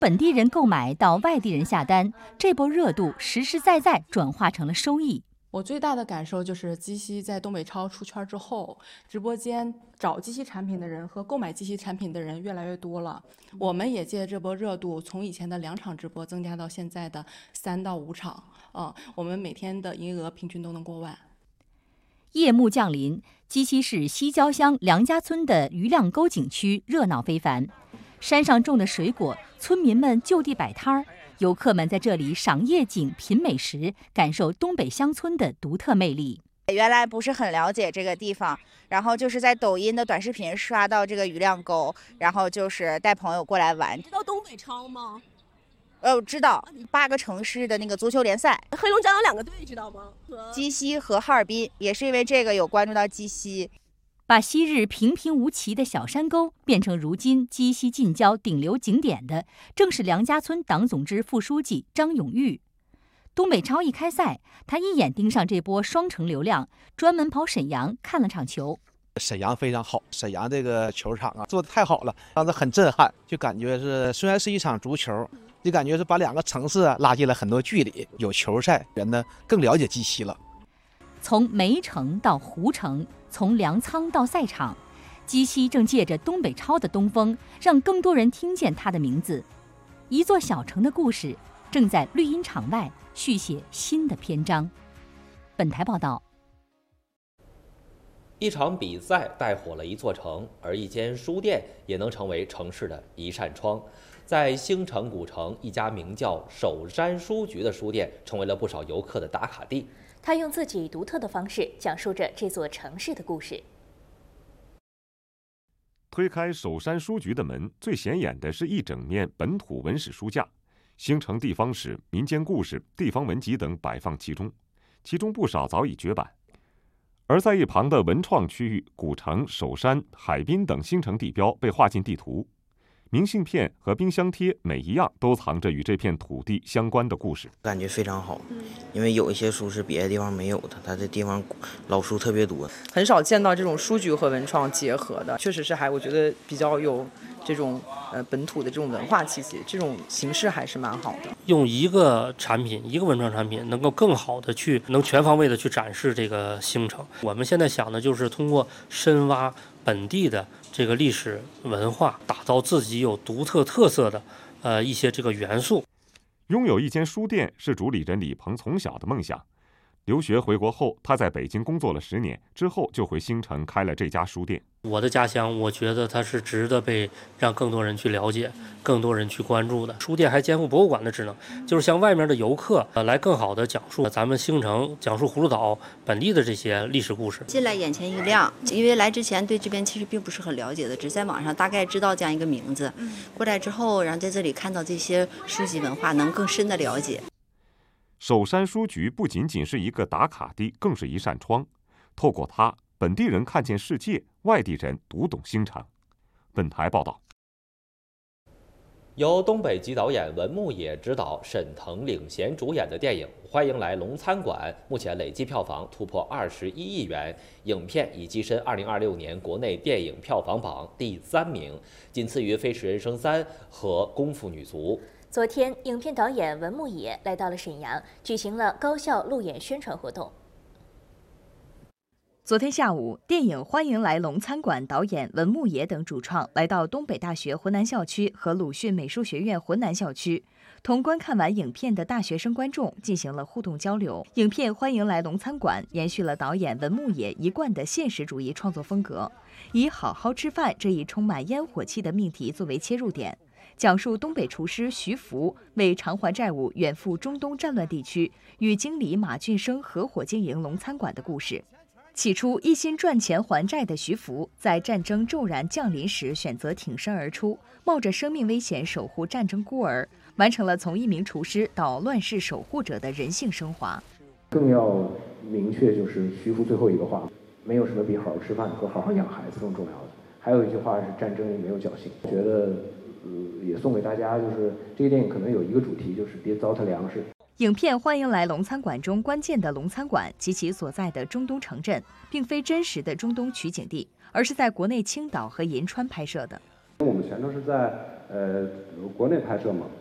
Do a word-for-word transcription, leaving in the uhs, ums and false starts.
本地人购买到外地人下单，这波热度实实在在转化成了收益。 我最大的感受就是鸡西在东北超出圈之后，直播间找鸡西产品的人和购买鸡西产品的人越来越多了。我们也借这波热度，从以前的两场直播增加到现在的三到五场，啊、呃，我们每天的营业额平均都能过万。 夜幕降临，鸡西市西郊乡梁家村的余亮沟景区热闹非凡，山上种的水果，村民们就地摆摊儿。游客们在这里赏夜景、品美食，感受东北乡村的独特魅力。 原来不是很了解这个地方，然后就是在抖音的短视频刷到这个余亮沟，然后就是带朋友过来玩。 知道东北超吗？ 呃，我知道八个城市的那个足球联赛， 黑龙江有两个队，知道吗？ 鸡西和哈尔滨，也是因为这个有关注到鸡西。 把昔日平平无奇的小山沟变成如今鸡西近郊顶流景点的，正是梁家村党总支副书记张永玉。东北超一开赛，他一眼盯上这波双城流量，专门跑沈阳看了场球。 沈阳非常好，沈阳这个球场啊做得太好了，当时很震撼，就感觉是虽然是一场足球，就感觉是把两个城市啊拉近了很多距离。有球赛，人呢更了解鸡西了。 从梅城到湖城，从粮仓到赛场，鸡西正借着东北超的东风，让更多人听见它的名字。一座小城的故事正在绿茵场外续写新的篇章。本台报道。 一场比赛带火了一座城，而一间书店也能成为城市的一扇窗。在兴城古城，一家名叫首山书局的书店成为了不少游客的打卡地。 他用自己独特的方式讲述着这座城市的故事。 推开首山书局的门，最显眼的是一整面本土文史书架，兴城地方史、民间故事、地方文集等摆放其中，其中不少早已绝版。而在一旁的文创区域，古城、首山、海滨等兴城地标被划进地图。明信片和冰箱贴每一样都藏着与这片土地相关的故事， 感觉非常好，因为有一些书是别的地方没有的，它这地方老书特别多， 很少见到这种书局和文创结合的，确实是还我觉得比较有这种呃本土的这种文化气息，这种形式还是蛮好的。 用一个产品，一个文创产品，能够更好的去，能全方位的去展示这个兴城。我们现在想的就是通过深挖本地的这个历史文化，打造自己有独特特色的呃一些这个元素。 拥有一间书店是主理人李鹏从小的梦想。留学回国后，他在北京工作了十年，之后就回兴城开了这家书店。 我的家乡，我觉得它是值得被让更多人去了解、更多人去关注的。书店还肩负博物馆的职能，就是向外面的游客呃来更好的讲述咱们兴城、讲述葫芦岛本地的这些历史故事。 进来眼前一亮，因为来之前对这边其实并不是很了解的，只在网上大概知道这样一个名字。过来之后，然后在这里看到这些书籍文化，能更深的了解。 首山书局不仅仅是一个打卡地，更是一扇窗。透过它，本地人看见世界，外地人读懂兴城。本台报道。 由东北籍导演文牧野执导、沈腾领衔主演的电影《欢迎来龙餐馆》，目前累计票房突破二十一亿元，影片已跻身二零二六年国内电影票房榜第三名，仅次于《飞驰人生三》和《功夫女足》。 昨天，影片导演文牧野来到了沈阳，举行了高校路演宣传活动。 昨天下午，电影《欢迎来龙餐馆》导演文牧野等主创来到东北大学浑南校区和鲁迅美术学院浑南校区，同观看完影片的大学生观众进行了互动交流。影片《欢迎来龙餐馆》延续了导演文牧野一贯的现实主义创作风格，以好好吃饭这一充满烟火气的命题作为切入点，讲述东北厨师徐福为偿还债务远赴中东战乱地区，与经理马俊生合伙经营龙餐馆的故事。起初一心赚钱还债的徐福，在战争骤然降临时选择挺身而出，冒着生命危险守护战争孤儿，完成了从一名厨师到乱世守护者的人性升华。 更要明确就是徐福最后一个话，没有什么比好好吃饭和好好养孩子更重要的。还有一句话是战争没有侥幸。我觉得呃，也送给大家，就是这个电影可能有一个主题，就是别糟蹋粮食。 影片《欢迎来龙餐馆》中关键的龙餐馆及其所在的中东城镇，并非真实的中东取景地，而是在国内青岛和银川拍摄的。 我们全都是在呃，国内拍摄嘛，